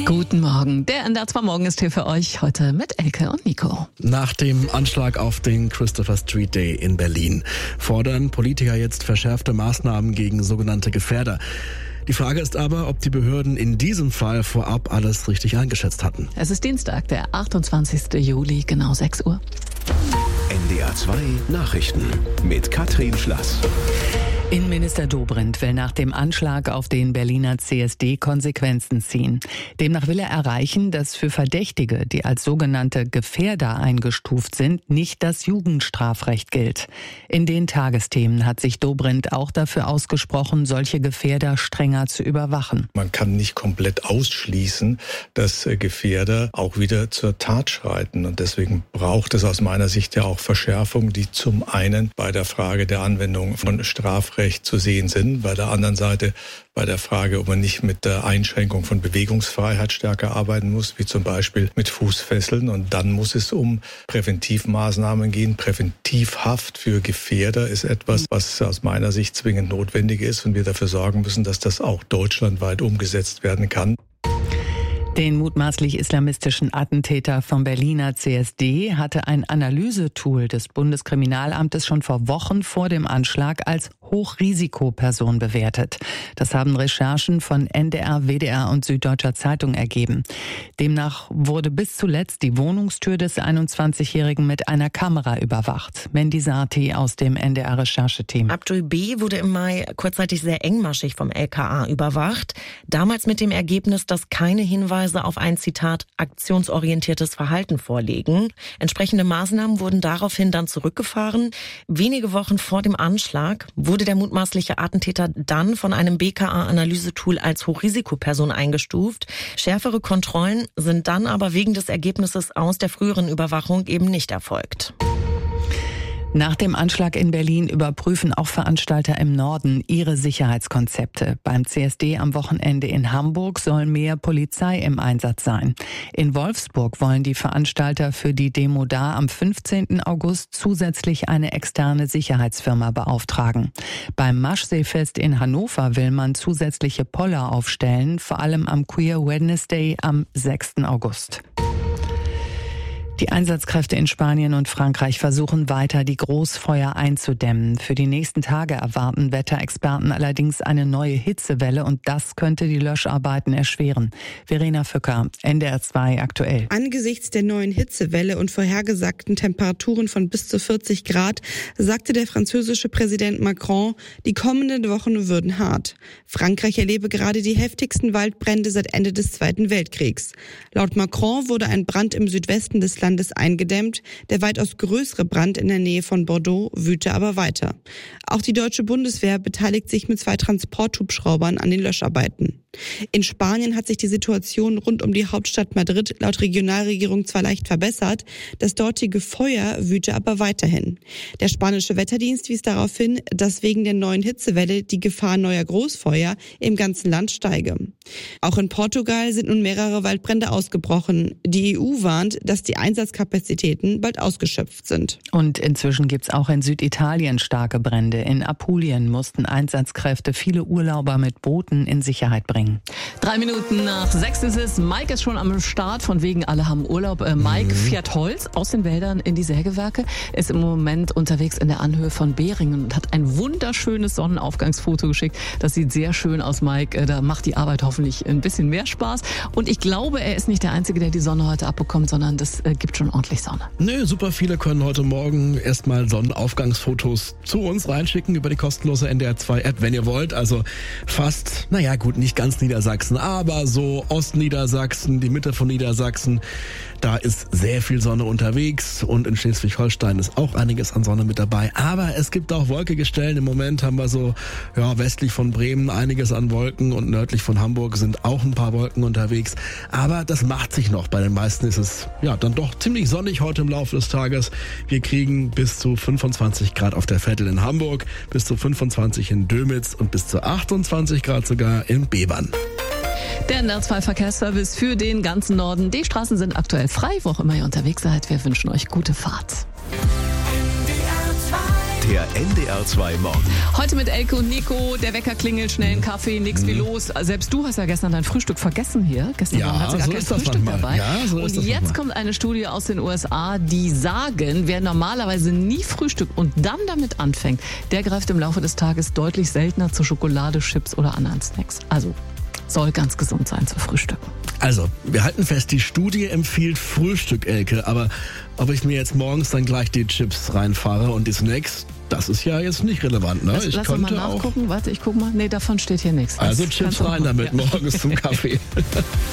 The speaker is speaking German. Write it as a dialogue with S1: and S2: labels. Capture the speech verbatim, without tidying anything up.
S1: Guten Morgen. Der N D R zwei Morgen ist hier für euch heute mit Elke und Nico.
S2: Nach dem Anschlag auf den Christopher Street Day in Berlin fordern Politiker jetzt verschärfte Maßnahmen gegen sogenannte Gefährder. Die Frage ist aber, ob die Behörden in diesem Fall vorab alles richtig eingeschätzt hatten.
S1: Es ist Dienstag, der achtundzwanzigsten Juli, genau sechs Uhr.
S3: N D R zwei Nachrichten mit Katrin Schlass.
S4: Innenminister Dobrindt will nach dem Anschlag auf den Berliner C S D Konsequenzen ziehen. Demnach will er erreichen, dass für Verdächtige, die als sogenannte Gefährder eingestuft sind, nicht das Jugendstrafrecht gilt. In den Tagesthemen hat sich Dobrindt auch dafür ausgesprochen, solche Gefährder strenger zu überwachen.
S5: Man kann nicht komplett ausschließen, dass Gefährder auch wieder zur Tat schreiten. Und deswegen braucht es aus meiner Sicht ja auch Verschärfung, die zum einen bei der Frage der Anwendung von Strafrecht zu sehen sind, bei der anderen Seite bei der Frage, ob man nicht mit der Einschränkung von Bewegungsfreiheit stärker arbeiten muss, wie zum Beispiel mit Fußfesseln. Und dann muss es um Präventivmaßnahmen gehen. Präventivhaft für Gefährder ist etwas, was aus meiner Sicht zwingend notwendig ist und wir dafür sorgen müssen, dass das auch deutschlandweit umgesetzt werden kann.
S4: Den mutmaßlich islamistischen Attentäter vom Berliner C S D hatte ein Analysetool des Bundeskriminalamtes schon vor Wochen vor dem Anschlag als Hochrisikoperson bewertet. Das haben Recherchen von N D R, W D R und Süddeutscher Zeitung ergeben. Demnach wurde bis zuletzt die Wohnungstür des einundzwanzigjährigen mit einer Kamera überwacht. Mendi Sarti aus dem N D R-Rechercheteam.
S6: Abdul B. wurde im Mai kurzzeitig sehr engmaschig vom L K A überwacht. Damals mit dem Ergebnis, dass keine Hinweise auf ein, Zitat, aktionsorientiertes Verhalten vorliegen. Entsprechende Maßnahmen wurden daraufhin dann zurückgefahren. Wenige Wochen vor dem Anschlag wurde der mutmaßliche Attentäter dann von einem B K A-Analysetool als Hochrisikoperson eingestuft. Schärfere Kontrollen sind dann aber wegen des Ergebnisses aus der früheren Überwachung eben nicht erfolgt.
S4: Nach dem Anschlag in Berlin überprüfen auch Veranstalter im Norden ihre Sicherheitskonzepte. Beim C S D am Wochenende in Hamburg soll mehr Polizei im Einsatz sein. In Wolfsburg wollen die Veranstalter für die Demo da am fünfzehnten August zusätzlich eine externe Sicherheitsfirma beauftragen. Beim Maschseefest in Hannover will man zusätzliche Poller aufstellen, vor allem am Queer Wednesday am sechsten August. Die Einsatzkräfte in Spanien und Frankreich versuchen weiter, die Großfeuer einzudämmen. Für die nächsten Tage erwarten Wetterexperten allerdings eine neue Hitzewelle und das könnte die Löscharbeiten erschweren. Verena Fücker, N D R zwei aktuell.
S7: Angesichts der neuen Hitzewelle und vorhergesagten Temperaturen von bis zu vierzig Grad sagte der französische Präsident Macron, die kommenden Wochen würden hart. Frankreich erlebe gerade die heftigsten Waldbrände seit Ende des Zweiten Weltkriegs. Laut Macron wurde ein Brand im Südwesten des Landes eingedämmt. Der weitaus größere Brand in der Nähe von Bordeaux wüte aber weiter. Auch die deutsche Bundeswehr beteiligt sich mit zwei Transporthubschraubern an den Löscharbeiten. In Spanien hat sich die Situation rund um die Hauptstadt Madrid laut Regionalregierung zwar leicht verbessert, das dortige Feuer wüte aber weiterhin. Der spanische Wetterdienst wies darauf hin, dass wegen der neuen Hitzewelle die Gefahr neuer Großfeuer im ganzen Land steige. Auch in Portugal sind nun mehrere Waldbrände ausgebrochen. Die E U warnt, dass die Einsatzkapazitäten bald ausgeschöpft sind.
S4: Und inzwischen gibt's auch in Süditalien starke Brände. In Apulien mussten Einsatzkräfte viele Urlauber mit Booten in Sicherheit bringen.
S1: Drei Minuten nach sechs ist es. Mike ist schon am Start, von wegen alle haben Urlaub. Äh, Mike mhm. fährt Holz aus den Wäldern in die Sägewerke, ist im Moment unterwegs in der Anhöhe von Beringen und hat ein wunderschönes Sonnenaufgangsfoto geschickt. Das sieht sehr schön aus, Mike. Äh, da macht die Arbeit hoffentlich ein bisschen mehr Spaß. Und ich glaube, er ist nicht der Einzige, der die Sonne heute abbekommt, sondern das äh, gibt schon ordentlich Sonne.
S2: Nö, super viele können heute Morgen erstmal Sonnenaufgangsfotos zu uns reinschicken über die kostenlose N D R zwei App, wenn ihr wollt. Also fast, naja gut, nicht ganz Niedersachsen, aber so Ostniedersachsen, die Mitte von Niedersachsen, da ist sehr viel Sonne unterwegs und in Schleswig-Holstein ist auch einiges an Sonne mit dabei. Aber es gibt auch wolkige Stellen. Im Moment haben wir so ja, westlich von Bremen einiges an Wolken und nördlich von Hamburg sind auch ein paar Wolken unterwegs. Aber das macht sich noch. Bei den meisten ist es ja dann doch ziemlich sonnig heute im Laufe des Tages. Wir kriegen bis zu fünfundzwanzig Grad auf der Vettel in Hamburg, bis zu fünfundzwanzig in Dömitz und bis zu achtundzwanzig Grad sogar in Bebern.
S1: Der N D R zwei Verkehrsservice für den ganzen Norden. Die Straßen sind aktuell frei, wo auch immer ihr unterwegs seid. Wir wünschen euch gute Fahrt.
S3: Der Der N D R zwei Morgen.
S1: Heute mit Elke und Nico, der Wecker klingelt, schnell einen Kaffee, nix wie los. Selbst du hast ja gestern dein Frühstück vergessen hier. Gestern
S2: Ja,
S1: Morgen hat sie gar
S2: so
S1: kein
S2: ist das
S1: Frühstück
S2: manchmal.
S1: dabei.
S2: Ja, so ist
S1: und
S2: das
S1: jetzt
S2: manchmal.
S1: kommt eine Studie aus den U S A, die sagen, wer normalerweise nie frühstückt und dann damit anfängt, der greift im Laufe des Tages deutlich seltener zu Schokolade, Chips oder anderen Snacks. Also soll ganz gesund sein zu frühstücken.
S2: Also, wir halten fest, die Studie empfiehlt Frühstück, Elke, aber ob ich mir jetzt morgens dann gleich die Chips reinfahre und die Snacks, das ist ja jetzt nicht relevant, ne?
S1: Lass,
S2: ich
S1: lass doch mal nachgucken. Warte, ich guck mal. Nee, davon steht hier nichts.
S2: Also
S1: Das
S2: Chips
S1: kannst du
S2: rein
S1: machen.
S2: damit
S1: Ja.
S2: morgens zum Kaffee.